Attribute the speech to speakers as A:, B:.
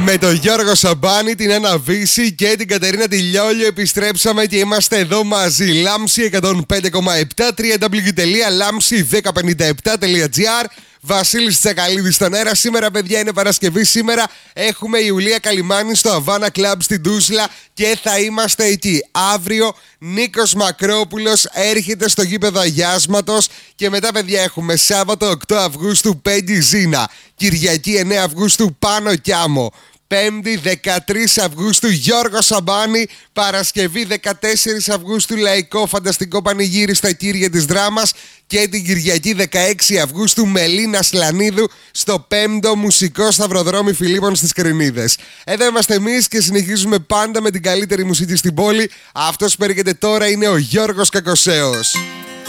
A: Με τον Γιώργο Σαμπάνη, την Άννα Βύση και την Κατερίνα Τηλιόλιο επιστρέψαμε και είμαστε εδώ μαζί. Λάμψη 105,7, www.lamsi1057.gr. Βασίλης Τσακαλίδης στον αέρα. Σήμερα, παιδιά, είναι Παρασκευή. Σήμερα έχουμε Ιουλία Καλιμάνη στο Havana Club στην Τούσλα και θα είμαστε εκεί. Αύριο Νίκος Μακρόπουλος έρχεται στο γήπεδο Αγιάσματος και μετά, παιδιά, έχουμε Σάββατο 8 Αυγούστου Πέγγι Ζήνα, Κυριακή 9 Αυγούστου Πάνο Κιάμο, Πέμπτη 13 Αυγούστου Γιώργο Σαμπάνη, Παρασκευή 14 Αυγούστου Λαϊκό Φανταστικό Πανηγύρι στα Κύρια της Δράμας και την Κυριακή 16 Αυγούστου Μελίνα Σλανίδου στο 5ο Μουσικό Σταυροδρόμι Φιλίππων στις Κρινίδες. Εδώ είμαστε εμείς και συνεχίζουμε πάντα με την καλύτερη μουσική στην πόλη. Αυτός που έρχεται τώρα είναι ο Γιώργος Κακοσέος.